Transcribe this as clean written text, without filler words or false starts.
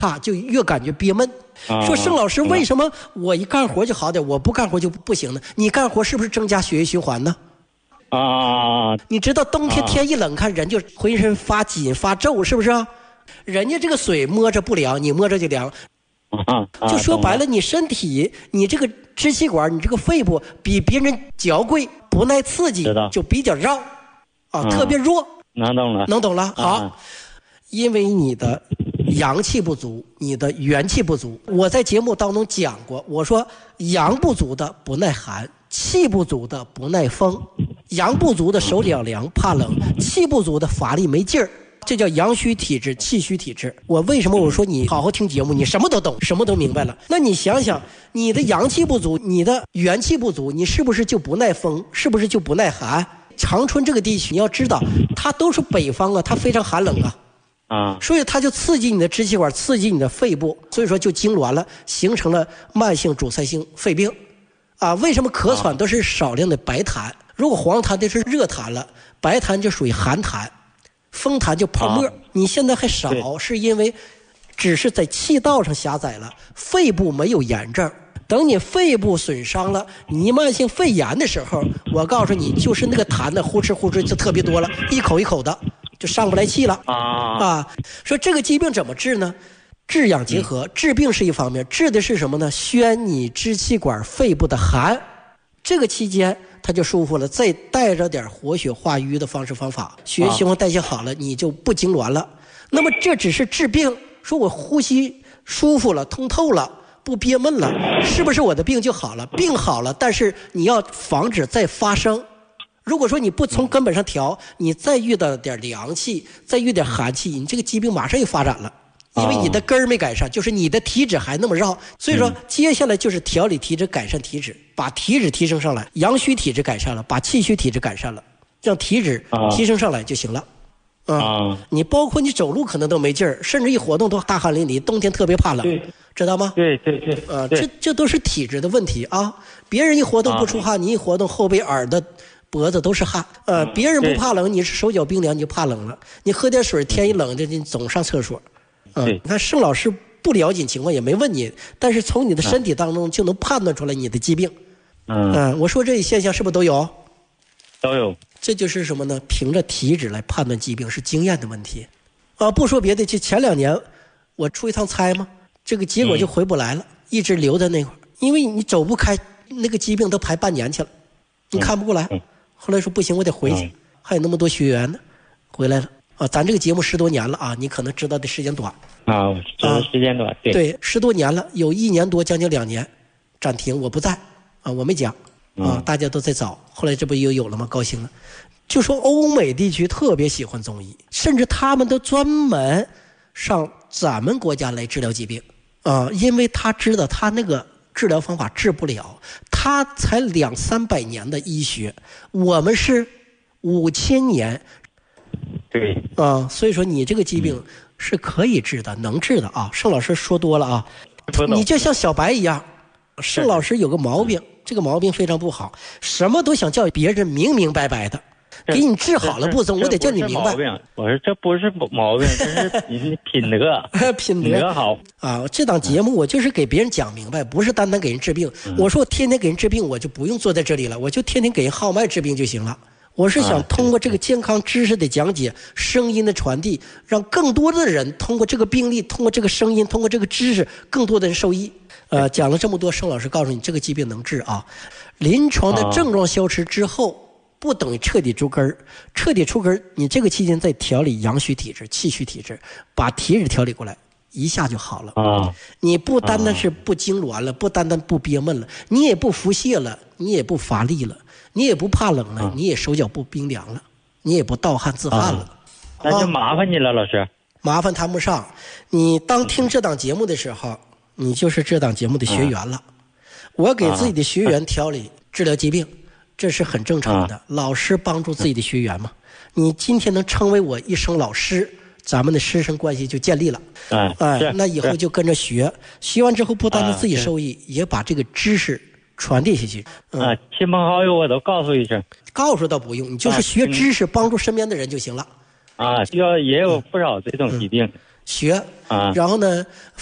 他就越感觉憋闷。说盛老师，为什么我一干活就好点，我不干活就不行呢？你干活是不是增加血液循环呢？你知道冬天天一冷，看人就浑身发紧发皱，是不是啊？人家这个水摸着不凉，你摸着就凉。就说白了，你身体，你这个支气管，你这个肺部比别人娇贵，不耐刺激，就比较绕特别弱。能懂了。好，因为你的阳气不足，你的元气不足。我在节目当中讲过，我说阳不足的不耐寒，气不足的不耐风，阳不足的手脚凉怕冷，气不足的乏力没劲儿。这叫阳虚体质，气虚体质。我为什么我说你好好听节目，你什么都懂，什么都明白了？那你想想，你的阳气不足，你的元气不足，你是不是就不耐风？是不是就不耐寒？长春这个地区，你要知道，它都是北方啊，它非常寒冷啊。所以它就刺激你的支气管，刺激你的肺部，所以说就痉挛了，形成了慢性阻塞性肺病。为什么咳喘都是少量的白痰？如果黄痰就是热痰了，白痰就属于寒痰。风痰就泡沫，你现在还少，是因为只是在气道上狭窄了，肺部没有炎症。等你肺部损伤了，你慢性肺炎的时候，我告诉你，就是那个痰呢，呼哧呼哧就特别多了，一口一口的就上不来气了。说这个疾病怎么治呢？治养结合，治病是一方面，治的是什么呢？宣你支气管肺部的寒，这个期间他就舒服了，再带着点活血化瘀的方式方法，血液循环代谢好了，你就不痉挛了。那么这只是治病，说我呼吸舒服了，通透了，不憋闷了，是不是我的病就好了？病好了，但是你要防止再发生。如果说你不从根本上调，你再遇到点凉气，再遇点寒气，你这个疾病马上就发展了。因为你的根儿没改善，就是你的体质还那么绕，所以说接下来就是调理体质，改善体质，把体质提升上来，阳虚体质改善了，把气虚体质改善了，让体质提升上来就行了。你包括你走路可能都没劲儿，甚至一活动都大汗淋漓，冬天特别怕冷，知道吗？ 对。 这都是体质的问题啊！别人一活动不出汗，你一活动后背、耳朵、脖子都是汗。别人不怕冷，你是手脚冰凉，你就怕冷了。你喝点水，天一冷的，你总上厕所。你看盛老师不了解情况也没问你，但是从你的身体当中就能判断出来你的疾病。我说这些现象是不是都有？ 都有。 这就是什么呢？凭着体质来判断疾病是经验的问题。不说别的，就前2年我出一趟差嘛，这个结果就回不来了，一直留在那块儿，因为你走不开，那个疾病都排半年去了，你看不过来。后来说不行，我得回去，还有那么多学员呢，回来了。咱这个节目10多年了啊，你可能知道的时间短我知道时间短， 对，10多年了，有1年多将近2年暂停，我不在我没讲大家都在找，后来这不又有了吗？高兴了。就说欧美地区特别喜欢中医，甚至他们都专门上咱们国家来治疗疾病因为他知道他那个治疗方法治不了，他才200-300年的医学，我们是5000年。 对所以说你这个疾病是可以治的，能治的盛老师说多了你就像小白一样，盛老师有个毛病，这个毛病非常不好，什么都想叫别人明明白白的，给你治好了不中，我得叫你明白。 我说这不是毛病，这是你品德品德好这档节目我就是给别人讲明白，不是单单给人治病。我说我天天给人治病，我就不用坐在这里了，我就天天给人号脉治病就行了。我是想通过这个健康知识的讲解，声音的传递，让更多的人通过这个病例，通过这个声音，通过这个知识，更多的人受益。讲了这么多，盛老师告诉你这个疾病能治临床的症状消失之后，不等于彻底除根儿，彻底除根儿，你这个期间再调理阳虚体质、气虚体质，把体质调理过来，一下就好了。你不单单是不痉挛了，不单单不憋闷了，你也不腹泻了，你也不乏力了，你也不怕冷了，你也手脚不冰凉了，你也不盗汗自汗了。 那就麻烦你了，老师。 麻烦谈不上，你当听这档节目的时候，你就是这档节目的学员了。我给自己的学员调理治疗疾病，这是很正常的。老师帮助自己的学员嘛，你今天能称为我一声老师，咱们的师生关系就建立了。那以后就跟着学，学完之后不单单自己受益，也把这个知识传递下去。 亲朋好友我都告诉一声。 告诉倒不用，你就是学知识，帮助身边的人就行了。 也有不少这种疾病。 学啊， 然后呢，